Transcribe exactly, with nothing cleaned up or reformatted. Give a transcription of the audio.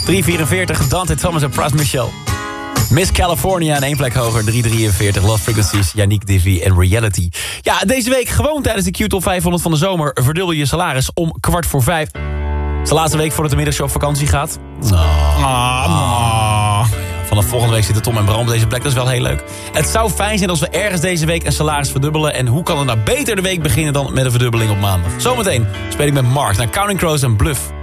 drie vierenveertig, Dante Thomas en Pras Michel. Miss California en één plek hoger, drie drieënveertig. Lost Frequencies, Yannick Divy en Reality. Ja, deze week gewoon tijdens de Q-top vijfhonderd van de zomer... verdubbel je salaris om kwart voor vijf. Het is de laatste week voordat de middagshow op vakantie gaat. Oh. Ah, oh. Vanaf volgende week zitten Tom en Bram op deze plek, dat is wel heel leuk. Het zou fijn zijn als we ergens deze week een salaris verdubbelen. En hoe kan het nou beter de week beginnen dan met een verdubbeling op maandag? Zometeen speel ik met Mark naar Counting Crows en Bluff.